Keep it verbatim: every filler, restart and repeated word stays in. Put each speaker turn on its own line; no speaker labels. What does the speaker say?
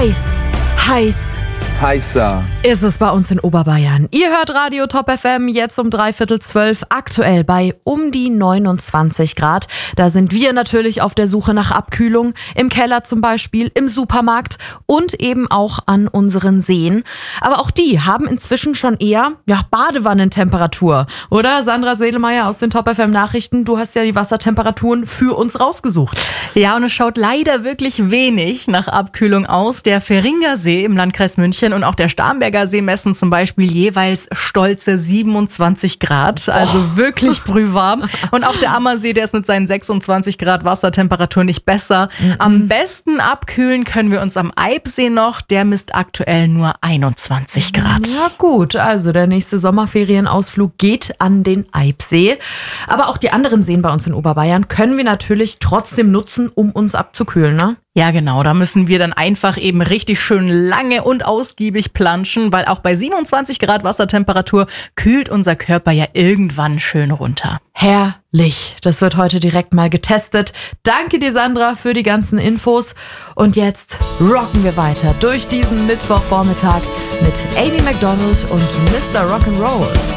Heiß, heiß.
Heißer
Ist es bei uns in Oberbayern. Ihr hört Radio Top F M jetzt um dreiviertel zwölf, aktuell bei um die neunundzwanzig Grad. Da sind wir natürlich auf der Suche nach Abkühlung, im Keller zum Beispiel, im Supermarkt und eben auch an unseren Seen. Aber auch die haben inzwischen schon eher ja, Badewannentemperatur, oder? Sandra Sedelmeier aus den Top F M Nachrichten, du hast ja die Wassertemperaturen für uns rausgesucht.
Ja, und es schaut leider wirklich wenig nach Abkühlung aus. Der Feringer See im Landkreis München und auch der Starnberger See messen zum Beispiel jeweils stolze siebenundzwanzig Grad. Also oh. wirklich brühwarm. Und auch der Ammersee, der ist mit seinen sechsundzwanzig Grad Wassertemperatur nicht besser. Mhm. Am besten abkühlen können wir uns am Eibsee noch. Der misst aktuell nur einundzwanzig Grad.
Ja gut, also der nächste Sommerferienausflug geht an den Eibsee. Aber auch die anderen Seen bei uns in Oberbayern können wir natürlich trotzdem nutzen, um uns abzukühlen, ne?
Ja, genau. Da müssen wir dann einfach eben richtig schön lange und ausgiebig planschen, weil auch bei siebenundzwanzig Grad Wassertemperatur kühlt unser Körper ja irgendwann schön runter.
Herrlich. Das wird heute direkt mal getestet. Danke dir, Sandra, für die ganzen Infos. Und jetzt rocken wir weiter durch diesen Mittwochvormittag mit Amy Macdonald und Mister Rock'n'Roll.